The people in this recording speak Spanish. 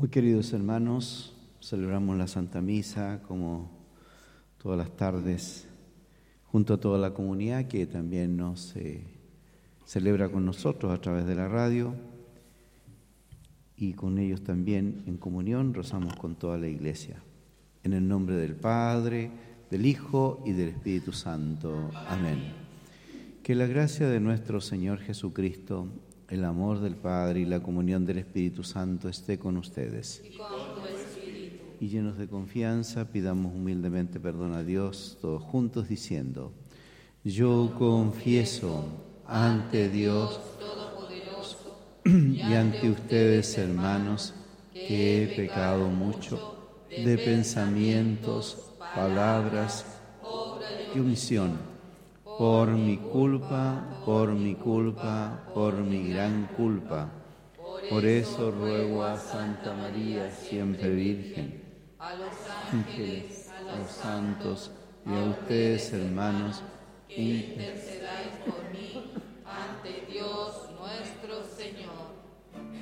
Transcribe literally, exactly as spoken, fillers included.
Muy queridos hermanos, celebramos la Santa Misa como todas las tardes junto a toda la comunidad que también nos eh, celebra con nosotros a través de la radio, y con ellos también en comunión rezamos con toda la Iglesia. En el nombre del Padre, del Hijo y del Espíritu Santo. Amén. Que la gracia de nuestro Señor Jesucristo, el amor del Padre y la comunión del Espíritu Santo esté con ustedes. Y con tu espíritu. Y llenos de confianza, pidamos humildemente perdón a Dios, todos juntos diciendo: Yo confieso ante Dios Todopoderoso y ante ustedes, hermanos, que he pecado mucho de pensamientos, palabras y omisión. Por mi culpa, por mi culpa, por mi gran culpa. Por eso ruego a Santa María, siempre Virgen, a los ángeles, a los santos y a ustedes, hermanos, que intercedáis por mí